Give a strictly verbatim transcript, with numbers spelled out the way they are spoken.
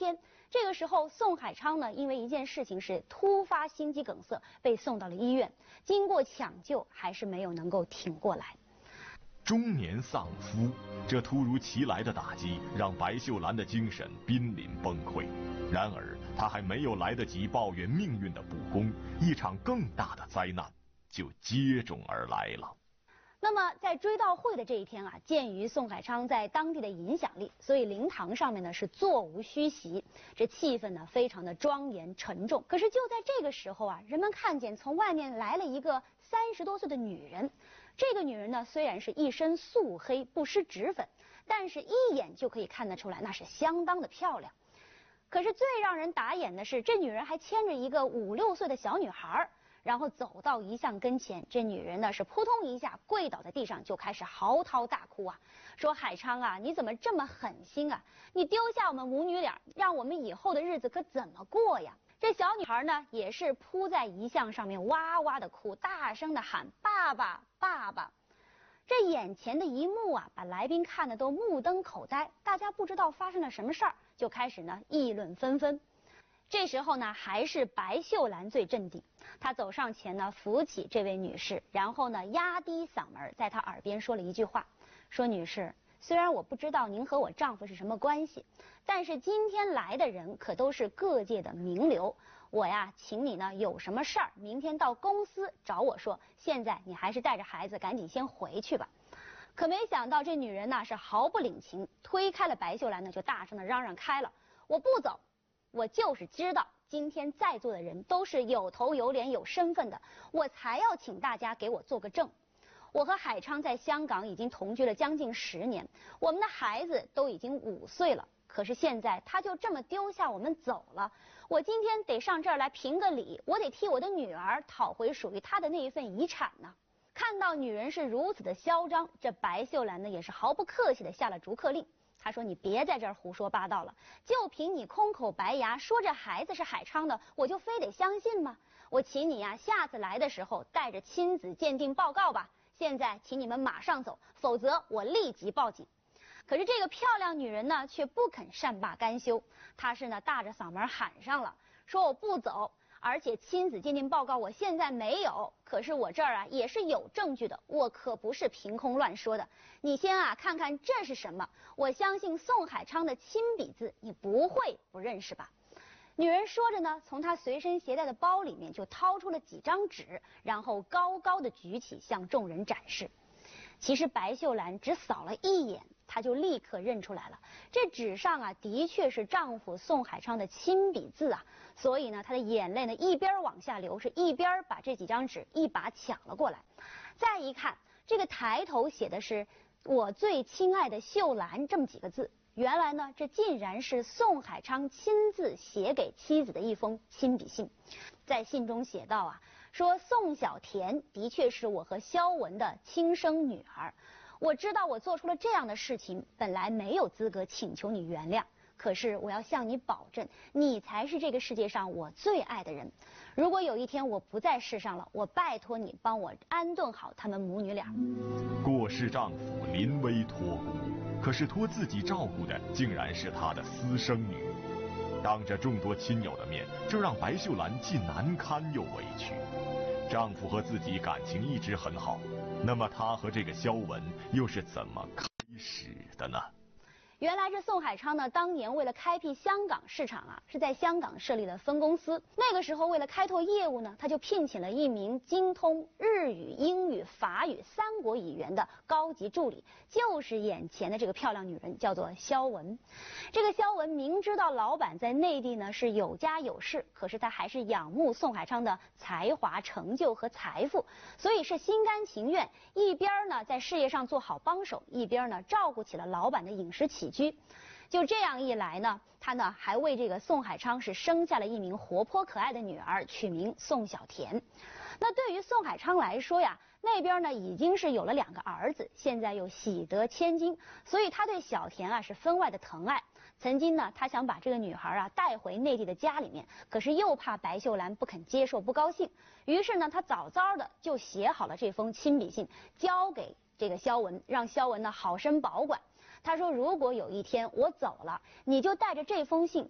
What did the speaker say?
天。这个时候，宋海昌呢，因为一件事情是突发心肌梗塞，被送到了医院。经过抢救，还是没有能够挺过来。 中年丧夫，这突如其来的打击让白秀兰的精神濒临崩溃。然而，她还没有来得及抱怨命运的不公，一场更大的灾难就接踵而来了。 那么在追悼会的这一天啊，鉴于宋海昌在当地的影响力，所以灵堂上面呢是座无虚席，这气氛呢非常的庄严沉重。可是就在这个时候啊，人们看见从外面来了一个三十多岁的女人。这个女人呢虽然是一身素黑不施脂粉，但是一眼就可以看得出来那是相当的漂亮。可是最让人打眼的是，这女人还牵着一个五六岁的小女孩，然后走到遗像跟前，这女人呢是扑通一下跪倒在地上，就开始嚎啕大哭啊，说海昌啊，你怎么这么狠心啊？你丢下我们母女俩，让我们以后的日子可怎么过呀？这小女孩呢也是扑在遗像上面哇哇的哭，大声的喊爸爸爸爸。这眼前的一幕啊，把来宾看得都目瞪口呆，大家不知道发生了什么事儿，就开始呢议论纷纷。这时候呢，还是白秀兰最镇定，她走上前呢，扶起这位女士，然后呢，压低嗓门，在她耳边说了一句话，说：“女士，虽然我不知道您和我丈夫是什么关系，但是今天来的人可都是各界的名流，我呀，请你呢有什么事儿，明天到公司找我说，现在你还是带着孩子赶紧先回去吧。”可没想到这女人呢是毫不领情，推开了白秀兰呢，就大声的嚷嚷开了：“我不走！我就是知道今天在座的人都是有头有脸有身份的，我才要请大家给我做个证。我和海昌在香港已经同居了将近十年，我们的孩子都已经五岁了，可是现在他就这么丢下我们走了，我今天得上这儿来评个理，我得替我的女儿讨回属于她的那一份遗产呢。”看到女人是如此的嚣张，这白秀兰呢也是毫不客气的下了逐客令。他说：“你别在这儿胡说八道了，就凭你空口白牙说这孩子是海昌的，我就非得相信吗？我请你呀、啊，下次来的时候带着亲子鉴定报告吧。现在请你们马上走，否则我立即报警。”可是这个漂亮女人呢，却不肯善罢甘休，她是呢大着嗓门喊上了，说：“我不走。”而且亲子鉴定报告我现在没有，可是我这儿啊也是有证据的，我可不是凭空乱说的。你先啊看看这是什么？我相信宋海昌的亲笔字，你不会不认识吧？女人说着呢，从她随身携带的包里面就掏出了几张纸，然后高高的举起向众人展示。其实白秀兰只扫了一眼，她就立刻认出来了，这纸上啊的确是丈夫宋海昌的亲笔字啊，所以呢她的眼泪呢一边往下流，是一边把这几张纸一把抢了过来。再一看，这个抬头写的是“我最亲爱的秀兰”这么几个字，原来呢这竟然是宋海昌亲自写给妻子的一封亲笔信。在信中写道啊，说宋小田的确是我和肖文的亲生女儿，我知道我做出了这样的事情，本来没有资格请求你原谅，可是我要向你保证，你才是这个世界上我最爱的人。如果有一天我不在世上了，我拜托你帮我安顿好他们母女俩。 过世丈夫临危托孤，可是托自己照顾的竟然是他的私生女。当着众多亲友的面，这让白秀兰既难堪又委屈。丈夫和自己感情一直很好，那么她和这个肖文又是怎么开始的呢？ 原来这宋海昌呢，当年为了开辟香港市场啊，是在香港设立了分公司。那个时候为了开拓业务呢，他就聘请了一名精通日语、英语、法语三国语言的高级助理，就是眼前的这个漂亮女人，叫做肖文。这个肖文明知道老板在内地呢是有家有室，可是他还是仰慕宋海昌的才华、成就和财富，所以是心甘情愿，一边呢在事业上做好帮手，一边呢照顾起了老板的饮食起居。就这样一来呢，他呢还为这个宋海昌是生下了一名活泼可爱的女儿，取名宋小田。那对于宋海昌来说呀，那边呢已经是有了两个儿子，现在又喜得千金，所以他对小田啊是分外的疼爱。曾经呢，他想把这个女孩啊带回内地的家里面，可是又怕白秀兰不肯接受，不高兴，于是呢，他早早的就写好了这封亲笔信，交给这个肖文，让肖文呢好生保管。他说，如果有一天我走了，你就带着这封信